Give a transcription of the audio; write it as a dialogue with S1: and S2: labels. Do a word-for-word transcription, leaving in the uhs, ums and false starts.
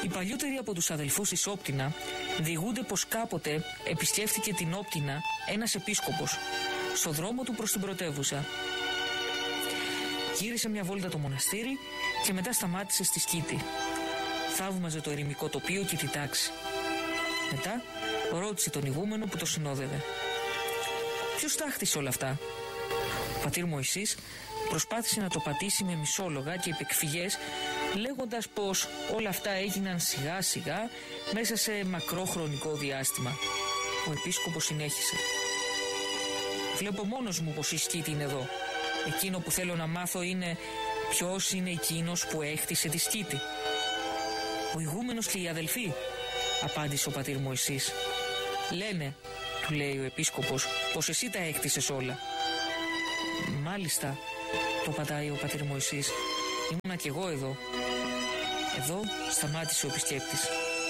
S1: Οι παλιότεροι από τους αδελφούς της Όπτινα διηγούνται πως κάποτε επισκέφθηκε την Όπτινα ένας επίσκοπος στο δρόμο του προς την πρωτεύουσα. Γύρισε μια βόλτα το μοναστήρι και μετά σταμάτησε στη σκήτη. Θαύμαζε το ερημικό τοπίο και τη τάξη. Μετά ρώτησε τον ηγούμενο που το συνόδευε. «Ποιος τα χτίσε όλα αυτά?» Ο πατήρ Μωυσής προσπάθησε να το πατήσει με μισόλογα και επεκφυγές, λέγοντας πως όλα αυτά έγιναν σιγά σιγά μέσα σε μακρό χρονικό διάστημα. Ο επίσκοπος συνέχισε. «Βλέπω μόνος μου πως η σκήτη είναι εδώ. Εκείνο που θέλω να μάθω είναι ποιος είναι εκείνος που έχτισε τη σκήτη». «Ο ηγούμενος και οι αδελφοί», απάντησε ο πατήρ Μωυσής. «Λένε», του λέει ο επίσκοπος, «πως εσύ τα έκτισες όλα». «Μάλιστα», το πατάει ο πατήρ Μωυσής, «ήμουνα κι εγώ εδώ». Εδώ σταμάτησε ο επισκέπτης.